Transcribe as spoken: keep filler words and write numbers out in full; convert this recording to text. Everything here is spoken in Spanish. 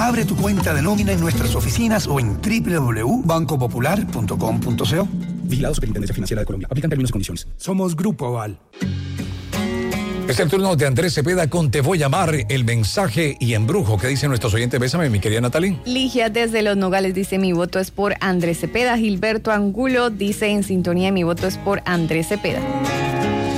Abre tu cuenta de nómina en nuestras oficinas o en doble u doble u doble u punto banco popular punto com punto co. Vigilado Superintendencia Financiera de Colombia. Aplican términos y condiciones. Somos Grupo Aval. Es el turno de Andrés Cepeda con Te Voy a Amar, el mensaje y embrujo. ¿Qué dicen nuestros oyentes? Bésame, mi querida Natalie. Ligia desde Los Nogales dice: mi voto es por Andrés Cepeda. Gilberto Angulo dice: en sintonía, mi voto es por Andrés Cepeda.